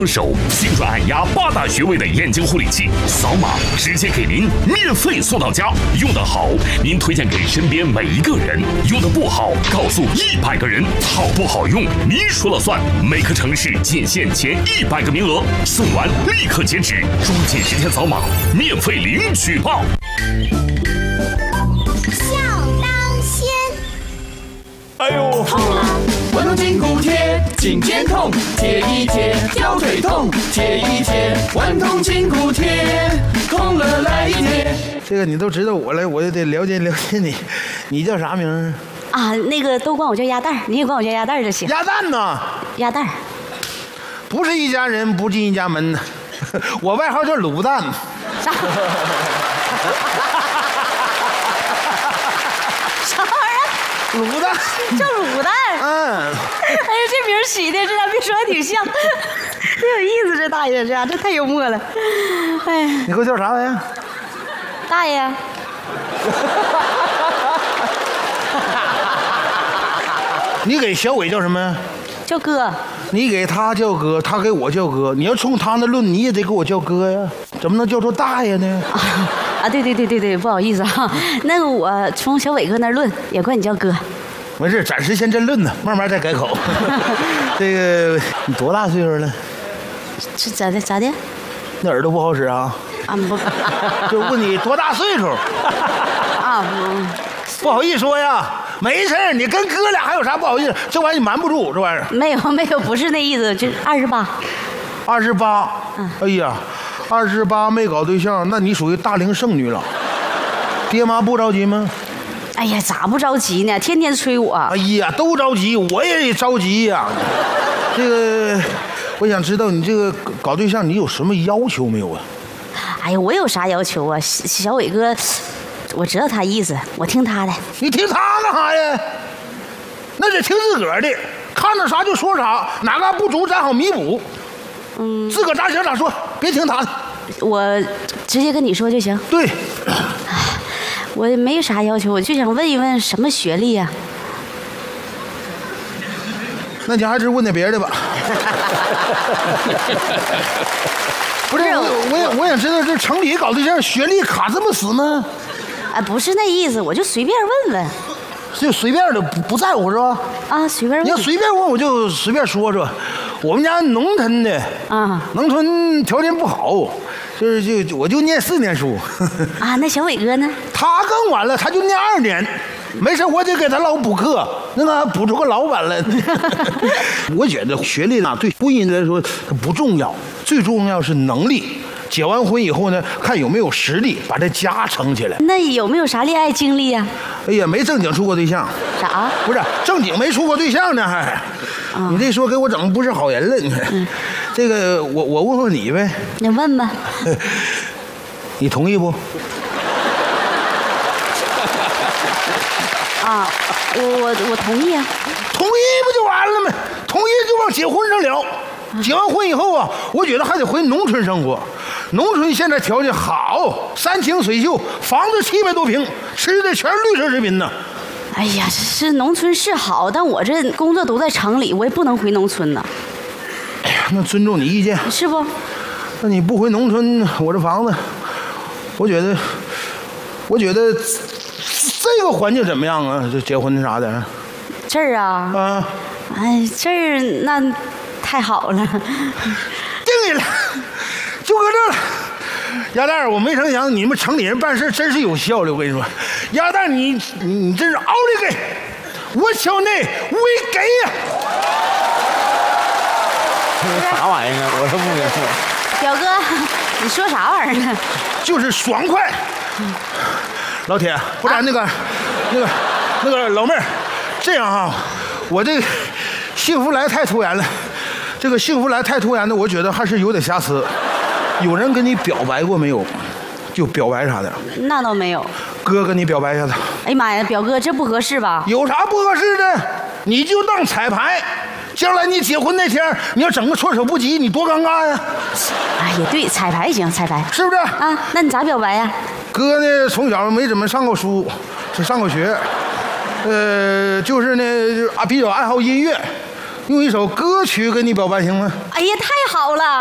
手精准按压8大穴位的眼睛护理器，扫码直接给您免费送到家。用得好，您推荐给身边每一个人；用得不好，告诉100个人。好不好用，您说了算。每个城市仅限前100个名额，送完立刻截止，抓紧时间扫码，免费领取报。 笑当先。 哎呦，痛啊！滚动筋骨贴，颈肩痛，贴一贴；腰腿痛，贴一贴。顽童筋骨贴，痛了来一贴。 这个你都知道我了，我就得了解了解你。你叫啥名啊？那个都管我叫鸭蛋，你也管我叫鸭蛋就行。 鸭蛋呢？ 鸭蛋， 不是一家人不进一家门呢。我外号叫卤蛋。 啥？啥玩意儿？ 卤蛋， 叫卤蛋。哎呀，这名起的，这俩别说还挺像，挺有意思。这大爷这样，这太幽默了。哎呀， 你给我叫啥玩意儿？ 大爷。 你给小伟叫什么？ 叫哥。 你给他叫哥，他给我叫哥。你要冲他那论，你也得给我叫哥呀。怎么能叫做大爷呢？ 对，不好意思啊。那个我从小伟哥那论，也管你叫哥。 没事，暂时先这论呢，慢慢再改口。这个你多大岁数了？ 这咋的？ 那耳朵不好使啊？ 啊不， 就问你多大岁数？ 啊不好意思说呀。没事，你跟哥俩还有啥不好意思？这玩意儿你瞒不住，这玩意儿。 没有，不是那意思，就28。 28。哎呀，28没搞对象，那你属于大龄剩女了。爹妈不着急吗？ 哎呀，咋不着急呢？天天催我。 哎呀，都着急，我也着急呀。这个，我想知道你这个搞对象，你有什么要求没有啊？ 哎呀，我有啥要求啊？小伟哥，我知道他意思，我听他的。 你听他干啥呀？那得听自个儿的，看着啥就说啥，哪嘎不足咱好弥补。自个儿咋想咋说，别听他的。 我直接跟你说就行。 对。 我没啥要求，我就想问一问什么学历呀？ 那你还是问点别的吧。不是，我想知道这城里搞对象学历卡这么死吗？ 哎，不是那意思，我就随便问问。 就随便的，不在乎是吧？ 啊，随便问。 你要随便问，我就随便说说。我们家农村的啊，农村条件不好，我就念4年书。 啊，那小伟哥呢？ 他更晚了，他就念2年。没事，我得给他老补课，那个补出个老板来。我觉得学历呢，对婚姻来说它不重要，最重要是能力。结完婚以后呢，看有没有实力把这家撑起来。 那有没有啥恋爱经历呀？ 哎呀，没正经处过对象。 啥？ 不是正经没处过对象呢，还。你这说给我整不是好人了，你看。这个我问问你呗。 你问吧。 你同意不？ 啊，我同意啊。 同意不就完了吗？同意就往结婚上聊。结完婚以后啊，我觉得还得回农村生活。农村现在条件好，山清水秀，房子700多平，吃的全是绿色食品呢。 哎呀，是农村是好，但我这工作都在城里，我也不能回农村呢。 哎呀，那尊重你意见是不？ 那你不回农村，我这房子，我觉得这个环境怎么样啊？这结婚啥的？ 这儿啊？ 啊？ 哎，这儿那太好了。 定你了，就搁这了。鸭蛋，我没成想你们城里人办事真是有效率。我跟你说，鸭蛋，你真是奥利给，我小内我给呀。 这啥玩意儿啊？我说不明白。 表哥，你说啥玩意儿呢？ 就是爽快。老铁，不然那个老妹儿，这样啊，我这个幸福来太突然了。这个幸福来太突然的，我觉得还是有点瑕疵。有人跟你表白过没有？就表白啥的？ 那倒没有。 哥跟你表白一下子。 哎呀妈呀，表哥这不合适吧？ 有啥不合适的？你就当彩排，将来你结婚那天，你要整个措手不及，你多尴尬呀！ 哎，也对，彩排行，彩排是不是？ 啊，那你咋表白呀？ 哥呢，从小没怎么上过书，只上过学，就是呢比较爱好音乐。 用一首歌曲给你表白行吗？ 哎呀，太好了！